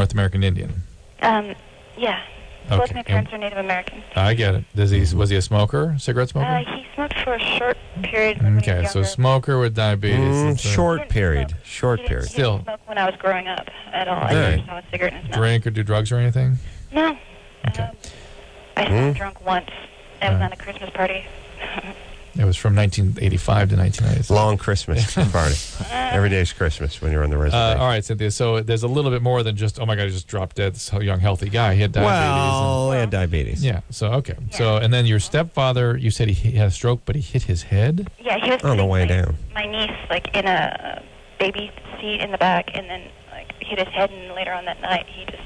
North American Indian. Yeah. Both my parents are Native American. I get it. Was he a smoker? Cigarette smoker? He smoked for a short period when he was younger. So smoker with diabetes. Short period. Short period. He didn't smoke when I was growing up at all. I never saw a cigarette in his mouth. Drink or do drugs or anything? No. Okay. I saw him drunk once. It was on a Christmas party. It was from 1985 to 1996. Long Christmas party. Every day's Christmas when you're on the reservation. All right, Cynthia. So there's a little bit more than just, oh my God, he just dropped dead. This young, healthy guy. He had diabetes. Well, he had diabetes. Yeah. So, okay. Yeah. So, and then your stepfather, you said he had a stroke, but he hit his head? Yeah, he was on the way down. My niece, in a baby seat in the back, and then, hit his head, and later on that night, he just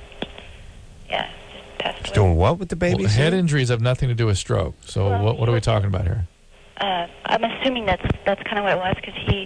passed away. He's doing what with the baby seat? Head injuries have nothing to do with stroke. So what are we talking about here? I'm assuming that's kind of what it was, because he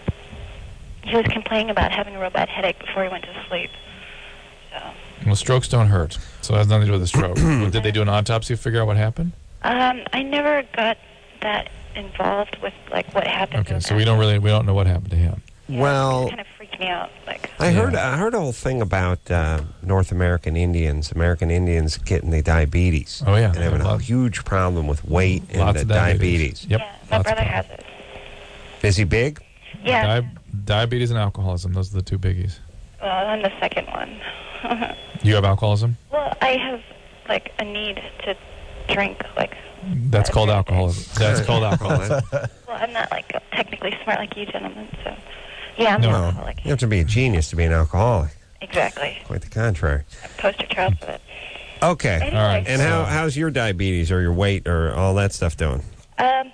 was complaining about having a real bad headache before he went to sleep. So. Well, strokes don't hurt, so it has nothing to do with the stroke. Did they do an autopsy to figure out what happened? I never got that involved with what happened. Okay, so we don't know what happened to him. Yeah, well, it kind of freaked me out. I heard a whole thing about North American Indians getting the diabetes. Oh yeah, and having a huge problem with weight and the diabetes. Yep. Yeah, my brother has it. Is he big? Yeah. Diabetes and alcoholism; those are the two biggies. Well, I'm the second one. You have alcoholism? Well, I have a need to drink That's called alcoholism. That's called alcoholism. Well, I'm not technically smart like you gentlemen, so yeah, I'm an alcoholic. You have to be a genius to be an alcoholic. Exactly. Quite the contrary. Poster child for it. Okay. Anyway, all right. And how's your diabetes or your weight or all that stuff doing? I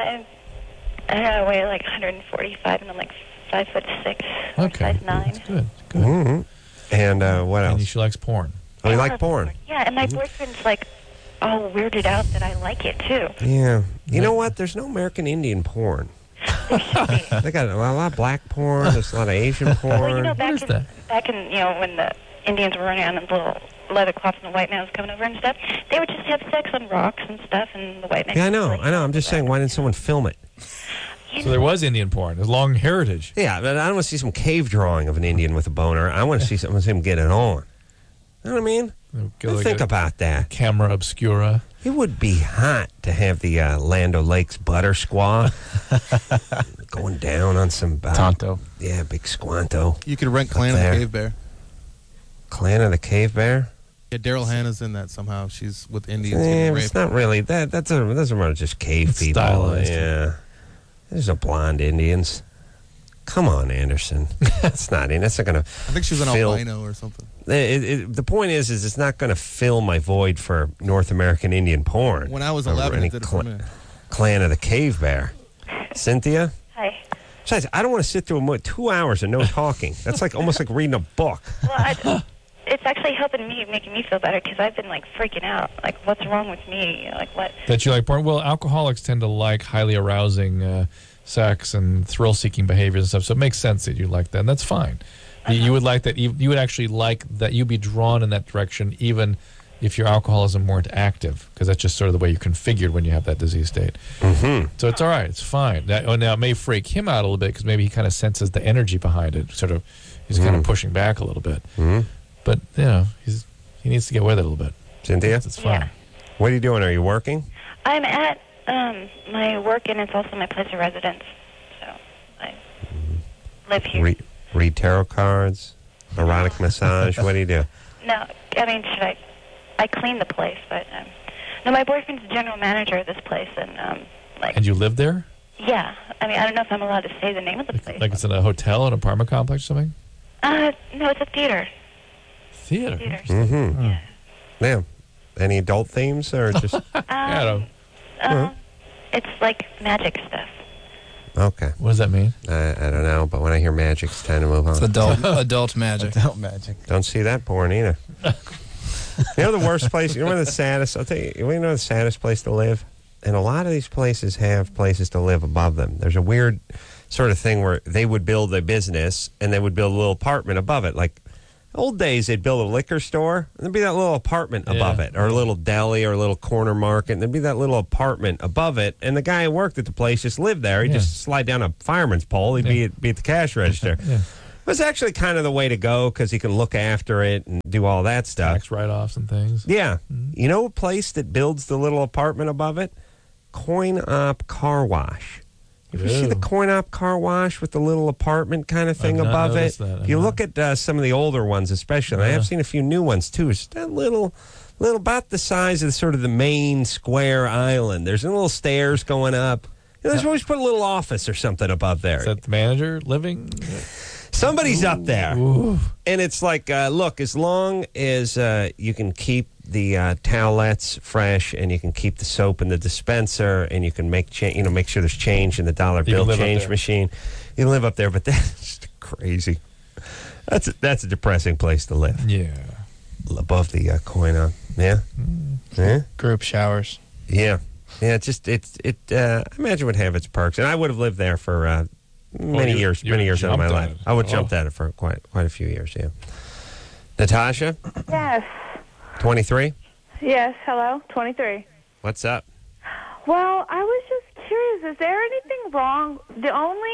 weigh 145 and I'm 5'6". Okay. 5'9". That's good. Good. Mm-hmm. And what else? And she likes porn. Oh, you like porn? Yeah, and my boyfriend's all weirded out that I like it too. Yeah. You know what? There's no American Indian porn. They got a lot of black porn. There's a lot of Asian porn. Well, back in when the Indians were running on the little leather cloths and the white man was coming over and stuff, they would just have sex on rocks and stuff, and the white man. Yeah, I know. I'm just saying, why didn't someone film it? So there was Indian porn. There's long heritage. Yeah, but I don't want to see some cave drawing of an Indian with a boner. I want to see him get it on. You know what I mean? Think about that. Camera obscura. It would be hot to have the Land O'Lakes butter squaw going down on some... Tonto. Yeah, big squanto. You could rent Clan of the Cave Bear. Clan of the Cave Bear? Yeah, Daryl Hannah's in that somehow. She's with Indians. It's not really. Those are just cave people. Stylized. Yeah. There's no blonde Indians. Come on, Anderson. That's not going to... I think she was an albino or something. The point is it's not going to fill my void for North American Indian porn. When I was 11, it did it for me. Clan of the Cave Bear. Cynthia? Hi. Besides, I don't want to sit through 2 hours of no talking. That's almost like reading a book. Well, it's actually helping me, making me feel better, because I've been freaking out. What's wrong with me? What? That you like porn? Well, alcoholics tend to like highly arousing sex and thrill-seeking behaviors and stuff, so it makes sense that you like that, and that's fine. You would like that. You would actually like that. You'd be drawn in that direction, even if your alcoholism weren't active, because that's just sort of the way you're configured when you have that disease state. Mm-hmm. So it's all right. It's fine. Now it may freak him out a little bit because maybe he kind of senses the energy behind it. Sort of, he's kind of pushing back a little bit. Mm-hmm. But he needs to get with it a little bit. Cynthia, it's fine. Yeah. What are you doing? Are you working? I'm at my work, and it's also my place of residence. So I live here. Read tarot cards, erotic massage. What do you do? No, I mean, I clean the place, but no, my boyfriend's the general manager of this place, and And you live there? Yeah, I mean, I don't know if I'm allowed to say the name of the place. Like it's in a hotel, an apartment complex, or something? No, it's a theater. Theater. Mm-hmm. Yeah. Yeah. Any adult themes or just? It's like magic stuff. Okay. What does that mean? I don't know, but when I hear magic, it's time to move on. It's adult magic. Adult magic. Don't see that porn either. You know the worst place? You know the saddest? I'll tell you. You know the saddest place to live? And a lot of these places have places to live above them. There's a weird sort of thing where they would build a business and they would build a little apartment above it. Like old days, they'd build a liquor store and there'd be that little apartment above it, or a little deli or a little corner market. And there'd be that little apartment above it. And the guy who worked at the place just lived there. He'd just slide down a fireman's pole. He'd be at the cash register. It was actually kind of the way to go because he can look after it and do all that stuff. Tax write-offs and things. Yeah. You know a place that builds the little apartment above it? Coin Op Car Wash. If you see the Coin Op Car Wash with the little apartment kind of thing I've not above it, noticed that. if you look at some of the older ones especially, and I have seen a few new ones too, it's that little about the size of sort of the main square island. There's little stairs going up. You know, there's always put a little office or something above there. Is that the manager living? Somebody's up there. Ooh. And it's like, look, as long as you can keep the towelettes fresh and you can keep the soap in the dispenser and you can make sure there's change in the dollar bill change machine, you can live up there. But that's crazy. That's a depressing place to live. Yeah. Above the coin on. Yeah? Yeah? Group showers. Yeah. Yeah, I imagine it would have its perks. And I would have lived there for many years out of my life. I would jump at it for quite a few years, yeah. Natasha? Yes. 23? Yes, hello, 23. What's up? Well, I was just curious, is there anything wrong? The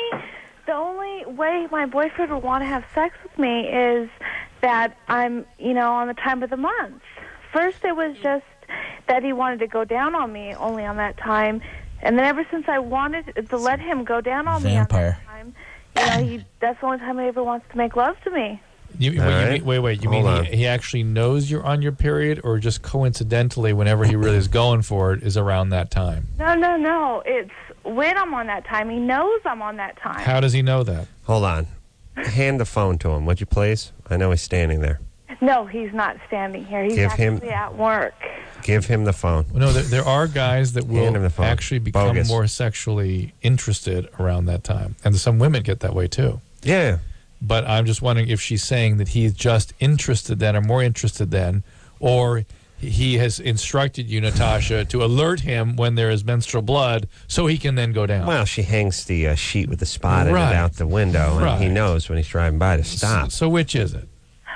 only way my boyfriend would want to have sex with me is that I'm, on the time of the month. First it was just that he wanted to go down on me only on that time. And then ever since I wanted to let him go down on me on that time, that's the only time he ever wants to make love to me. Wait. You mean he actually knows you're on your period, or just coincidentally, whenever he really is going for it, is around that time? No. It's when I'm on that time. He knows I'm on that time. How does he know that? Hold on. Hand the phone to him, would you please? I know he's standing there. No, he's not standing here. He's actually at work. Give him the phone. No, there are guys that will actually become more sexually interested around that time. And some women get that way, too. Yeah. But I'm just wondering if she's saying that he's just interested then, or more interested then, or he has instructed you, Natasha, to alert him when there is menstrual blood so he can then go down. Well, she hangs the sheet with the spot in it out the window, and he knows when he's driving by to stop. So which is it?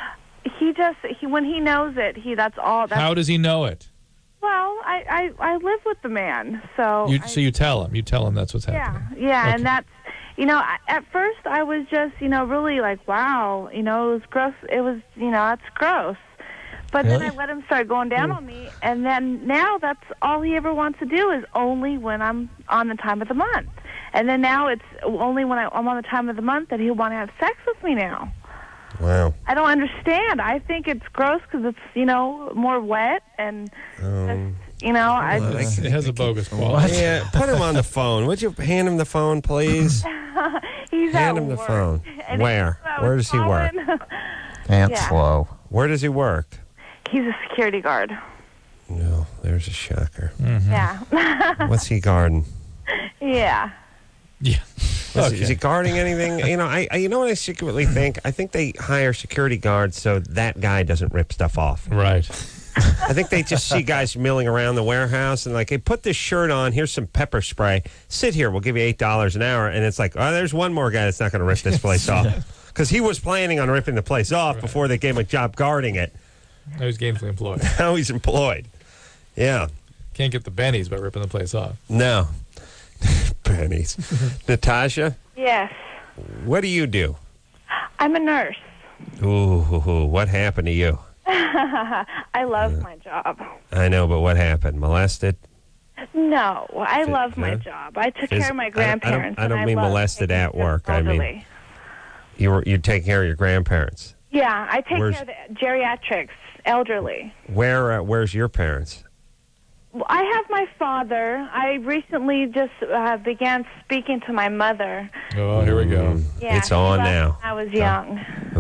When he knows it, that's all. How does he know it? Well, I live with the man, so... So you tell him. You tell him that's what's happening. Yeah, okay. And that's... at first I was just, really like, wow, it was gross. It was, that's gross. But then I let him start going down on me, and then now that's all he ever wants to do is only when I'm on the time of the month. And then now it's only when I'm on the time of the month that he'll want to have sex with me now. Wow. I don't understand. I think it's gross because it's, more wet and, it has a bogus quality. Yeah, put him on the phone. Would you hand him the phone, please? He's hand at him the work. phone. Where? Where does he work? Slow. Where does he work? He's a security guard. No, there's a shocker. Mm-hmm. Yeah. What's he guarding? Yeah. Yeah. Is he guarding anything? I you know what I secretly think? I think they hire security guards so that guy doesn't rip stuff off. Right. I think they just see guys milling around the warehouse and like, hey, put this shirt on. Here's some pepper spray. Sit here. We'll give you $8 an hour. And it's like, oh, there's one more guy that's not going to rip this place off. Because he was planning on ripping the place off before they gave him a job guarding it. Now he's gainfully employed. Now he's employed. Yeah. Can't get the bennies by ripping the place off. No. Pennies. Natasha? Yes. What do you do? I'm a nurse. Ooh, what happened to you? I love my job. I know, but what happened? Molested? No, I love my job. I took care of my grandparents. I don't mean molested at work. I mean, you take care of your grandparents. Yeah, I take care of the geriatrics, elderly. Where's your parents? Well, I have my father. I recently just began speaking to my mother. Oh, here we go. Yeah, it's on now. I was young.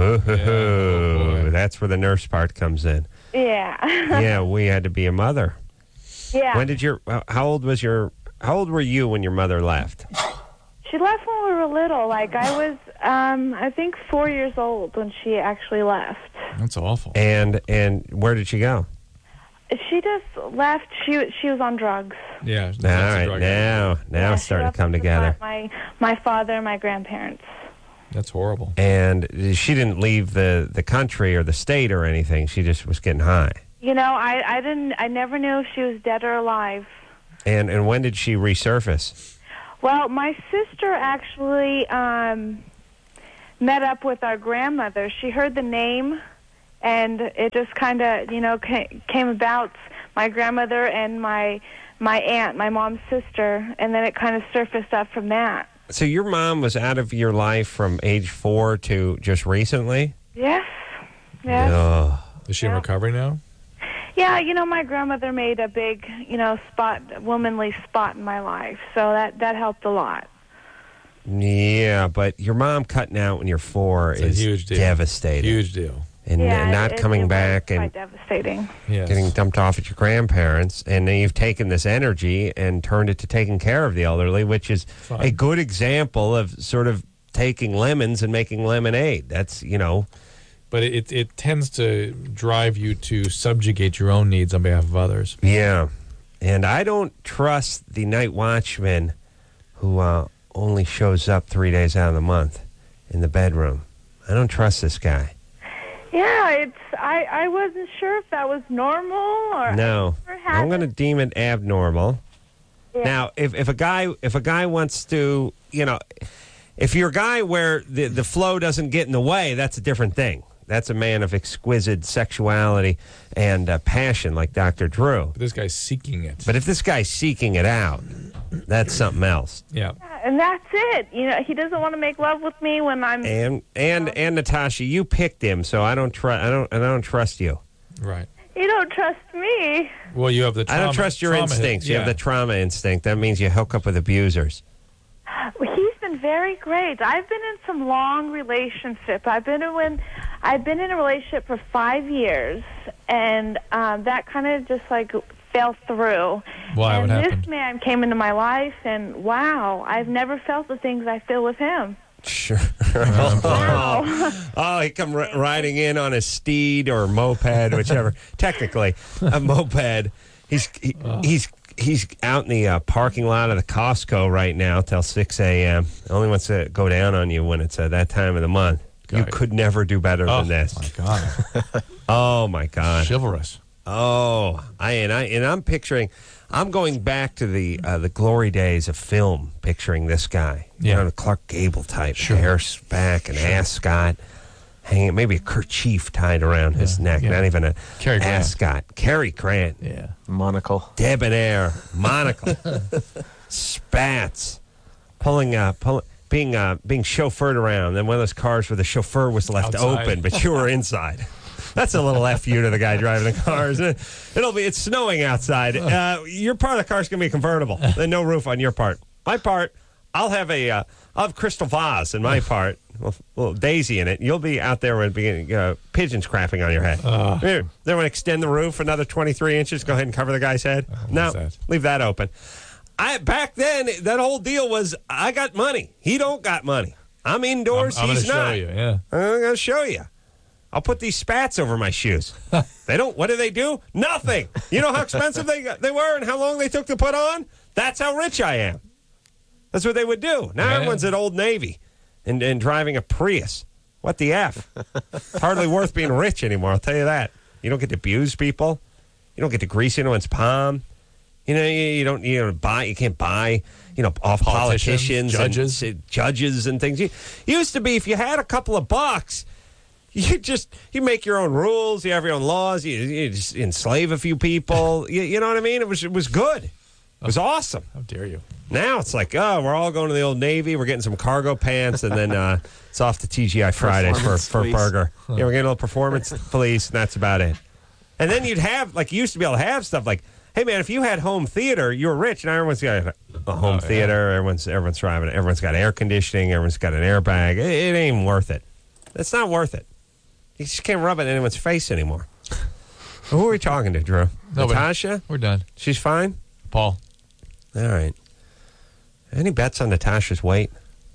Ooh, that's where the nurse part comes in. Yeah. Yeah, we had to be a mother. Yeah. When did how old were you when your mother left? She left when we were little. Like I was, I think 4 years old when she actually left. That's awful. And where did she go? She just left. She was on drugs. Yeah. All right. Now it's starting to come together. My father and my grandparents. That's horrible. And she didn't leave the country or the state or anything. She just was getting high. I never knew if she was dead or alive. And when did she resurface? Well, my sister actually met up with our grandmother. She heard the name, and it just kind of, came about. My grandmother and my aunt, my mom's sister, and then it kind of surfaced up from that. So your mom was out of your life from age 4 to just recently? Yes. Yes. Ugh. Is she in recovery now? Yeah, my grandmother made a big, womanly spot in my life, so that helped a lot. Yeah, but your mom cutting out when you're 4 is huge deal. devastating. Huge deal. And not coming back was and quite devastating. Yes. getting dumped off at your grandparents, and then you've taken this energy and turned it to taking care of the elderly, which is a good example of sort of taking lemons and making lemonade. That's, But it tends to drive you to subjugate your own needs on behalf of others. Yeah. And I don't trust the night watchman who only shows up 3 days out of the month in the bedroom. I don't trust this guy. Yeah, I wasn't sure if that was normal or No, I'm going to deem it abnormal. Yeah. Now, if a guy wants to, if you're a guy where the flow doesn't get in the way, that's a different thing. That's a man of exquisite sexuality and passion, like Dr. Drew. But this guy's seeking it. But if this guy's seeking it out, that's something else. Yeah. And that's it. He doesn't want to make love with me when I'm. And Natasha, you picked him, so I don't trust you. Right. You don't trust me. Well, you have the trauma. I don't trust your instincts. Yeah. You have the trauma instinct. That means you hook up with abusers. He's been very great. I've been in some long relationships. I've been in a relationship for 5 years, and that kind of just fell through. Why? And what happened? this man came into my life, and wow, I've never felt the things I feel with him. Sure. Wow. Oh, he come riding in on a steed or moped, whichever. Technically, a moped. He's out in the parking lot of the Costco right now till 6 a.m. Only wants to go down on you when it's that time of the month. God. You could never do better than this. My God. Oh my God. Chivalrous. Oh, I'm picturing. I'm going back to the glory days of film, picturing this guy. Yeah. The Clark Gable type, Sure. hair back and ascot, hanging, maybe a kerchief tied around his neck, yeah. not even a Cary Grant. ascot. Cary Grant, Yeah. Monocle. debonair, monocle, spats, being chauffeured around. Then one of those cars where the chauffeur was left Outside. open, but you were inside. That's a little FU to the guy driving the car, isn't it? It's snowing outside. Your part of the car's going to be convertible. Then no roof on your part. My part, I'll have crystal vase in my part. A little daisy in it. You'll be out there with pigeons crapping on your head. Here, they want to extend the roof another 23 inches. Go ahead and cover the guy's head. No, leave that open. Back then, that whole deal was I got money. He don't got money. I'm indoors. I'm he's gonna not. show you, yeah. I'm going to show you. I'll put these spats over my shoes. They don't. What do? Nothing. You know how expensive they were and how long they took to put on? That's how rich I am. That's what they would do. Now everyone's at Old Navy and driving a Prius. What the F? It's hardly worth being rich anymore, I'll tell you that. You don't get to abuse people. You don't get to grease anyone's palm. You can't buy, off politicians judges and things. You used to be, if you had a couple of bucks, you make your own rules. You have your own laws. You just enslave a few people. You know what I mean? It was good. It was awesome. How dare you? Now it's like, we're all going to the Old Navy. We're getting some cargo pants, and then it's off to TGI Fridays for a burger. Yeah, we're getting a little performance police, and that's about it. And then you'd have, you used to be able to have stuff like, hey man, if you had home theater, you were rich. Now everyone's got a home theater. Everyone's driving it. Everyone's got air conditioning. Everyone's got an airbag. It ain't even worth it. It's not worth it. You just can't rub it in anyone's face anymore. Who are we talking to, Drew? Nobody. Natasha? We're done. She's fine? Paul. All right. Any bets on Natasha's weight?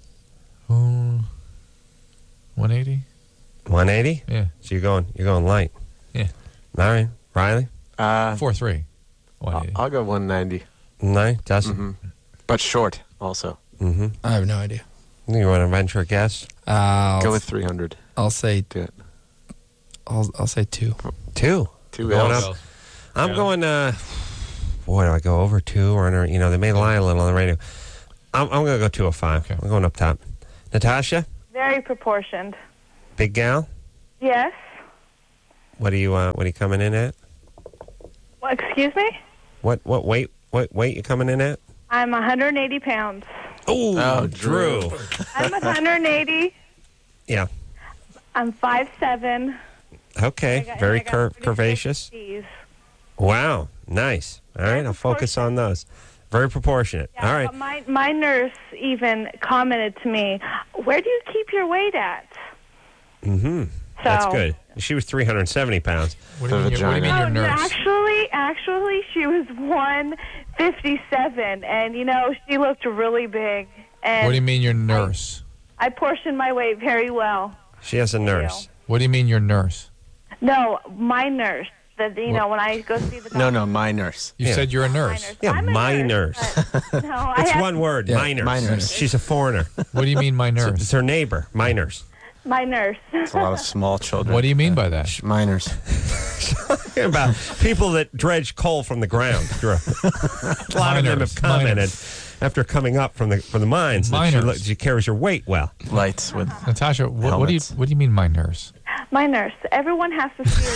180? 180? Yeah. So you're going light. Yeah. All right. Riley? 4'3". 180. I'll go 190. No, Dustin? Mm-hmm. But short, also. Mm-hmm. I have no idea. You want to venture a guess? Go with 300. I'll say. Do it. I'll say 2. 2. 2 Going L's. up. I'm going. Boy, do I go over 2 or under? They may lie a little on the radio. I'm going to go 205. Okay. I'm going up top. Natasha, Very proportioned. Big gal? Yes. What are you coming in at? Well, excuse me? What weight you coming in at? I'm 180 pounds. Oh, Drew. I'm 180. Yeah. I'm 5'7". Okay. Very curvaceous. Knees. Wow. Nice. All right. I'll focus on those. Very proportionate. Yeah, all right. My nurse even commented to me, "Where do you keep your weight at?" Mm-hmm. So, That's good. She was 370 pounds. What do you mean your nurse? Actually, she was 157, and she looked really big. And What do you mean your nurse? I portioned my weight very well. She has a nurse. What do you mean your nurse? No, my nurse. That when I go see the doctor. No, my nurse. You said you're a nurse. Yeah, I'm a my nurse. but, no, It's one word. Yeah, my nurse. my nurse. She's a foreigner. What do you mean my It's nurse? her neighbor. My nurse. My nurse. It's a lot of small children. What do you mean by that? Minors. About people that dredge coal from the ground. Drew. A lot of them have commented after coming up from the mines that she carries her weight well. Lights with Natasha, what do you mean my nurse? My nurse. Everyone has to see.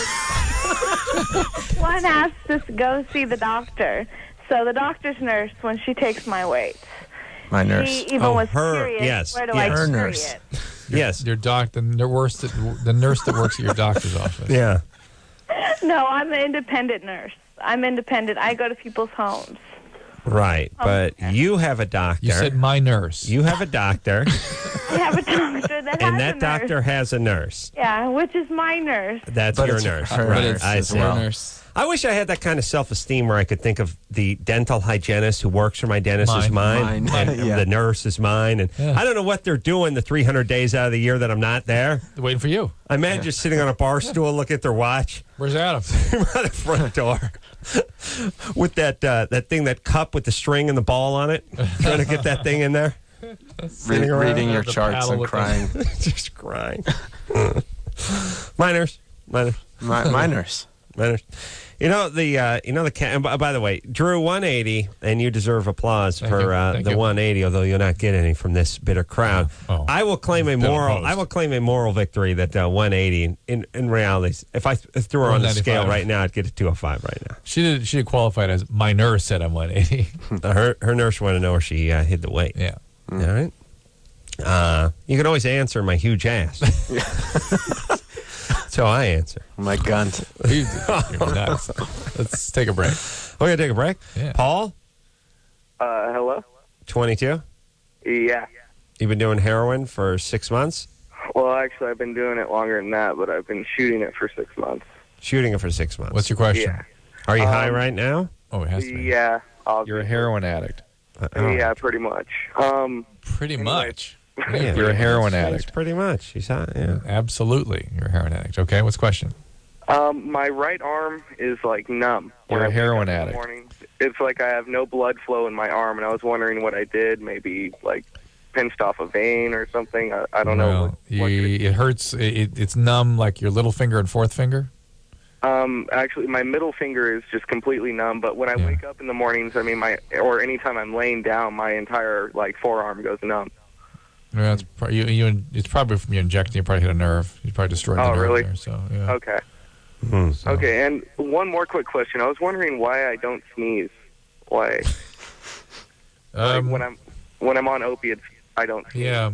One has to go see the doctor. So the doctor's nurse, when she takes my weight, my nurse. she even was her. curious. Yes. Where do Yes. I Her carry nurse. it? Yes. The nurse that works at your doctor's office. Yeah. No, I'm an independent nurse. I'm independent. I go to people's homes. Right. But you have a doctor. You said my nurse. You have a doctor. I have a doctor that has And a that nurse. doctor has a nurse. Yeah, which is my nurse. That's But your it's nurse. her Right. nurse I as see. well. Nurse. I wish I had that kind of self-esteem where I could think of the dental hygienist who works for my dentist as mine, Mine. and Yeah. the nurse is mine. And Yeah. I don't know what they're doing the 300 days out of the year that I'm not there. Waiting for you. I imagine just sitting on a bar stool, looking at their watch Where's Adam? by the front door with that thing, that cup with the string and the ball on it, trying to get that thing in there. Sitting around. Reading your The charts paddle and with crying. Just crying. Minors. My nurse. You know the and by the way, Drew 180, and you deserve applause Thank for you. Thank the you. 180. Although you'll not get any from this bitter crowd, Oh. I will claim a Bitter moral. host. I will claim a moral victory that 180. In reality, if I threw her on the 195. scale right now, I'd get a 205 right now. She did qualified as my nurse said I'm 180. Her nurse wanted to know where she hid the weight. Yeah. All right. You can always answer my huge ass. So I answer. My gun. You're nuts. Let's take a break. We're gonna take a break. Yeah. Paul, Hello? 22. Yeah. You've been doing heroin for 6 months. Well, actually, I've been doing it longer than that, but I've been shooting it for 6 months. Shooting it for 6 months. What's your question? Yeah. Are you high right now? Oh, it has to be. Yeah. You're a heroin addict. Yeah, pretty much. Pretty much. Yeah. You're a heroin It's addict. pretty much. He's high. Yeah. Absolutely. You're a heroin addict. Okay, what's the question? My right arm is like numb. You're When a I heroin wake up in the addict. morning, it's like I have no blood flow in my arm, and I was wondering what I did. Maybe like pinched off a vein or something. I don't know. Well, it hurts. It's numb like your little finger and fourth finger. Actually, my middle finger is just completely numb. But when I Yeah. wake up in the mornings, I mean, or anytime I'm laying down, my entire like forearm goes numb. Yeah, it's it's probably from you injecting. You probably hit a nerve. You probably destroyed the Oh, nerve really? there. So yeah. Okay. So- Okay, and one more quick question. I was wondering why I don't sneeze. Why? Like when I'm on opiates, I don't sneeze. Yeah,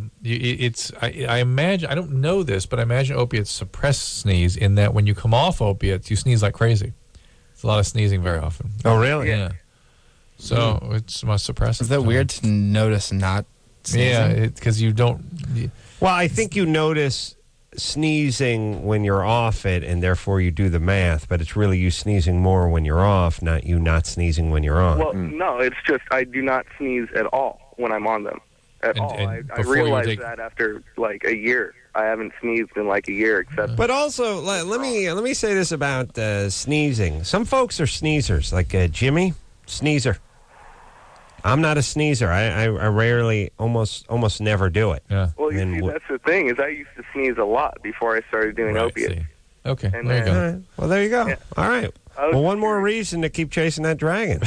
I imagine, I don't know this, but I imagine opiates suppress sneeze in that when you come off opiates, you sneeze like crazy. It's a lot of sneezing very often. Oh, really? Yeah. So it must suppress it. Is that weird to notice not sneezing? Yeah, because you don't. Well, I think you notice sneezing when you're off it, and therefore you do the math. But it's really you sneezing more when you're off, not you not sneezing when you're on. Well, no, it's just I do not sneeze at all when I'm on them. At all. I before you realized take- that after like a year. I haven't sneezed in like a year, except. But also, let me say this about sneezing. Some folks are sneezers, like Jimmy, sneezer. I'm not a sneezer. I rarely, almost never do it. Yeah. Well, you And see, that's the thing is I used to sneeze a lot before I started doing Right, opiates. see. Okay, And there you then- go. All right. Well, there you go. Yeah. All right. I was Well, one more reason to keep chasing that dragon.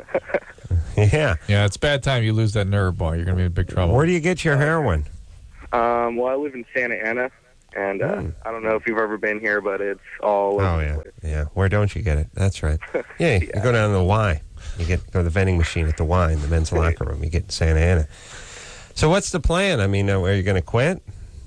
Yeah. Yeah, it's a bad time you lose that nerve, boy. You're going to be in big trouble. Where do you get your heroin? Well, I live in Santa Ana, and I don't know if you've ever been here, but it's all over the place. Yeah. Where don't you get it? That's right. Yeah, you go down to the Y. You go to the vending machine at the Y in the men's locker room. You get Santa Ana. So what's the plan? I mean, are you going to quit?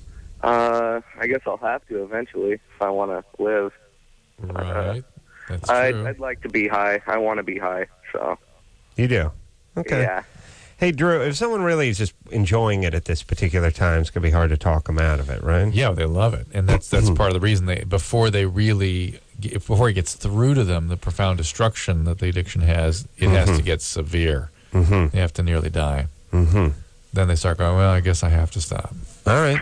I guess I'll have to eventually if I want to live. Right. That's true. I'd like to be high. I want to be high. So. You do? Okay. Yeah. Hey, Drew, if someone really is just enjoying it at this particular time, it's going to be hard to talk them out of it, right? Yeah, they love it, and that's part of the reason before it gets through to them, the profound destruction that the addiction has, it has to get severe. Mm-hmm. They have to nearly die. Mm-hmm. Then they start going, well, I guess I have to stop. All right.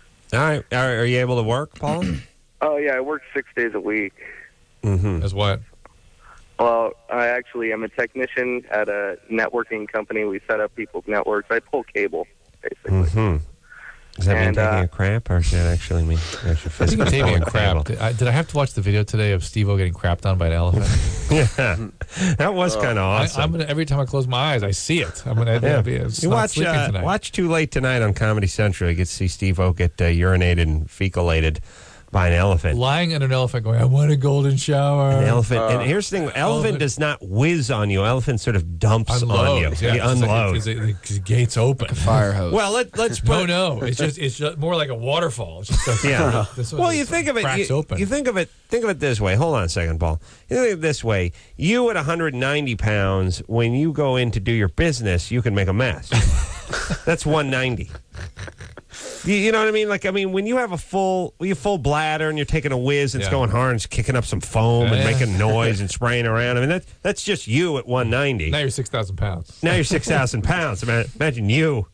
Are you able to work, Paul? Oh, yeah, I work 6 days a week. Mm-hmm. As what? Well, I actually am a technician at a networking company. We set up people's networks. I pull cable, basically. Mm-hmm. Does that mean taking a crap, or does that actually mean I think it's taking a crap. Did I have to watch the video today of Steve-O getting crapped on by an elephant? Yeah, that was kind of awesome. Every time I close my eyes, I see it. I'm going to You watch Too Late Tonight on Comedy Central. You get to see Steve-O get urinated and fecalated by an elephant. Lying in an elephant going, I want a golden shower. An elephant. And here's the thing. Elephant does not whiz on you. Elephant sort of dumps on you. Yeah, he unloads. The gate's open. Like a fire hose. Well, let's put... No. It's just more like a waterfall. It's just well, you think of it... You think of it this way. Hold on a second, Paul. You think of it this way. You at 190 pounds, when you go in to do your business, you can make a mess. That's 190. You know what I mean? Like, when you have a full bladder and you're taking a whiz and it's going hard and it's kicking up some foam and making noise and spraying around. That's just you at 190. Now you're 6,000 pounds. Now you're 6,000 pounds. Imagine you.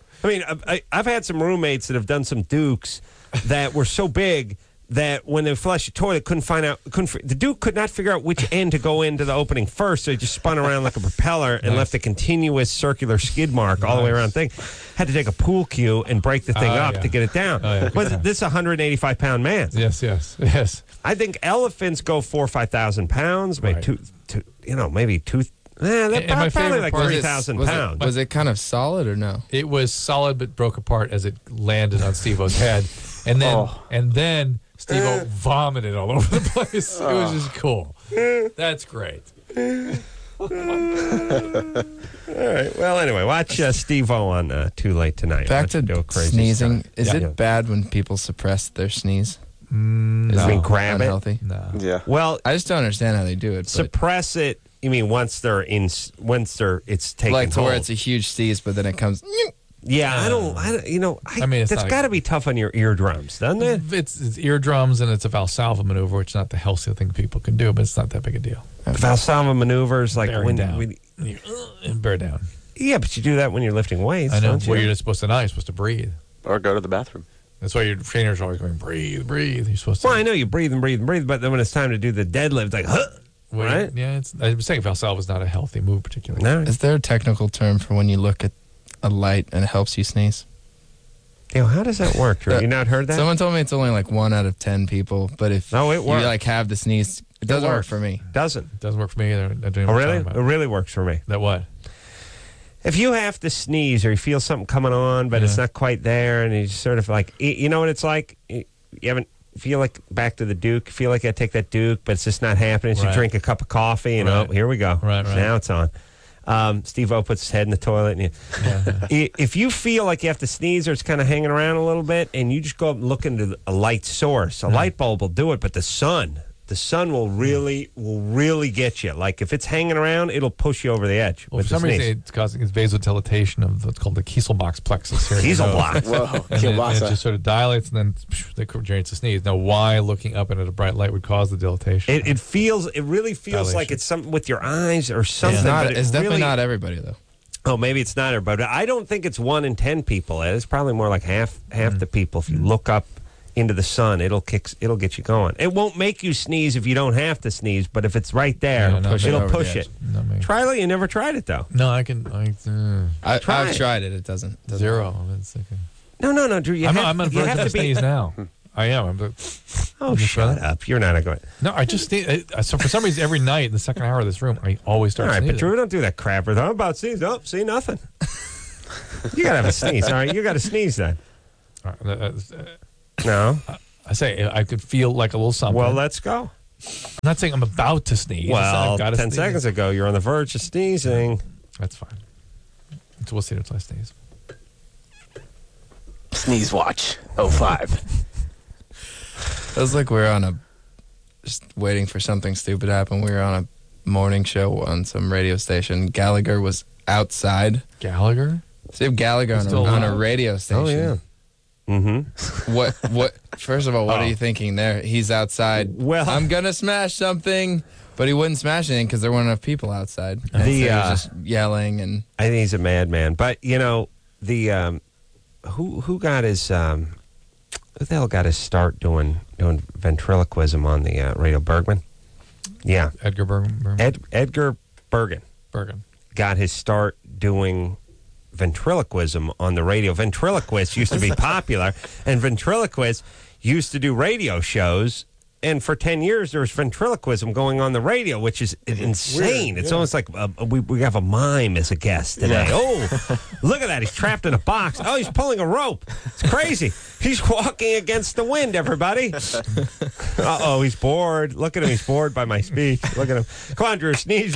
I've had some roommates that have done some dukes that were so big that when they flushed the toilet, the Duke could not figure out which end to go into the opening first, so he just spun around like a propeller and left a continuous circular skid mark all the way around the thing. Had to take a pool cue and break the thing up to get it down. But this is a 185-pound man. Yes. I think elephants go 4,000 or 5,000 pounds, maybe maybe two. They're probably like 3,000 pounds. Was it kind of solid or no? It was solid, but broke apart as it landed on Steve-O's head, and then Steve-O vomited all over the place. It was just cool. That's great. All right. Well, anyway, watch Steve-O on Too Late Tonight. Back to sneezing. Is it bad when people suppress their sneeze? Is it grab unhealthy? it? No. Yeah. Well, I just don't understand how they do it. Suppress it. You mean once it's taken like to hold. where it's a huge sneeze, but then it comes. Yeah, I don't. That's got to be tough on your eardrums, doesn't it? It's eardrums, and it's a Valsalva maneuver, which is not the healthiest thing people can do, but it's not that big a deal. Valsalva maneuvers, like bear down. And bear down. Yeah, but you do that when you're lifting weights. I know. Don't you? Well, you're supposed to not. You're supposed to breathe or go to the bathroom. That's why your trainers are always going breathe. You're supposed to. Well, I know you breathe, but then when it's time to do the deadlift, like right? Yeah, I'm saying Valsalva is not a healthy move, particularly. No. Is there a technical term for when you look at a light and it helps you sneeze? How does that work, Drew? You not heard that? Someone told me it's only like 1 out of 10 people, but if it you works. have the sneeze, it doesn't work for me. It doesn't work for me either. Oh, really? It really works for me. That what? If you have to sneeze or you feel something coming on, but it's not quite there, and you just sort of like, you know what it's like? You haven't feel like back to the Duke, feel like I take that Duke, but it's just not happening. So you drink a cup of coffee, and here we go. Right. Now it's on. Steve-O puts his head in the toilet, and if you feel like you have to sneeze or it's kind of hanging around a little bit, and you just go up and look into a light source, a light bulb will do it, but the sun will really get you. Like if it's hanging around, it'll push you over the edge. Well, for some reason, it's causing vasodilatation of what's called the Kieselbach's plexus here. Kieselbach. Whoa, and it just sort of dilates, and then it generates a sneeze. Now, why looking up into a bright light would cause the dilatation? It really feels Dilation. like it's something with your eyes or something. It's definitely not everybody, though. Oh, maybe it's not everybody. I don't think it's 1 in 10 people. It's probably more like half the people. If you look up into the sun, it'll get you going. It won't make you sneeze if you don't have to sneeze, but if it's right there, it'll push it. Try it. You never tried it though. No, I've tried it. It doesn't. Zero. No, Drew. I'm on verge of sneeze now. I am. Shut up! You're not going. No, I just sneeze. So for some reason, every night in the second hour of this room, I always start. All right, sneezing. but Drew, don't do that crap. I'm about to sneeze. Oh, see nothing. You gotta have a sneeze. All right, you got to sneeze then. No. I say I could feel like a little something. Well, let's go. I'm not saying I'm about to sneeze. Well, I've got 10 seconds ago, you're on the verge of sneezing. That's fine. So we'll see until I sneeze. Sneeze watch 05. It was like we were just waiting for something stupid to happen. We were on a morning show on some radio station. Gallagher was outside. Gallagher? Steve Gallagher on a radio station. Oh, yeah. Mm-hmm. What? First of all, what are you thinking there? He's outside. Well, I'm going to smash something. But he wouldn't smash anything because there weren't enough people outside. And so he was just yelling. And I think he's a madman. But, the who got his... who the hell got his start doing ventriloquism on the radio? Bergman? Yeah. Edgar Bergen. Edgar Bergen. Bergen. Got his start doing ventriloquism on the radio. Ventriloquists used to be popular, and ventriloquists used to do radio shows. And for 10 years, there was ventriloquism going on the radio, which is insane. Weird, it's almost like we have a mime as a guest today. Yeah. Oh, look at that. He's trapped in a box. Oh, he's pulling a rope. It's crazy. He's walking against the wind, everybody. Uh-oh, he's bored. Look at him. He's bored by my speech. Look at him. Come on, Drew, sneeze.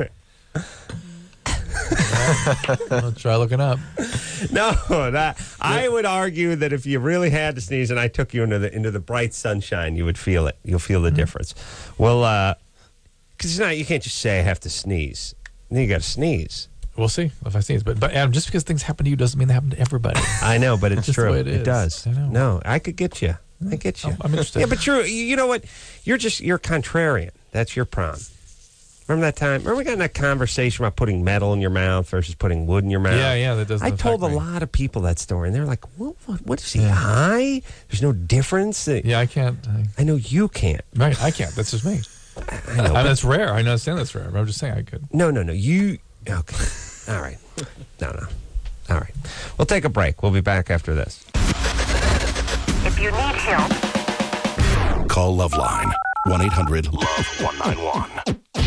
I'll try looking up. No, I would argue that if you really had to sneeze and I took you into the bright sunshine, you would feel it. You'll feel the difference. Well, because you can't just say I have to sneeze. Then you got to sneeze. We'll see if I sneeze. But Adam, just because things happen to you doesn't mean they happen to everybody. I know, but it's true. The way it does. I know. No, I could get you. I get you. I'm interested. Yeah, but you know what? You're contrarian. That's your problem. Remember that time? Remember we got in that conversation about putting metal in your mouth versus putting wood in your mouth? Yeah, that doesn't. I told a lot of people that story, and they're like, what is he, high? There's no difference? Yeah, I can't. I know you can't. Right, I can't. That's just me. I know. That's rare. I understand that's rare. But I'm just saying I could. No. You... Okay. All right. No. All right. We'll take a break. We'll be back after this. If you need help, call Loveline. 1-800-LOVE-191.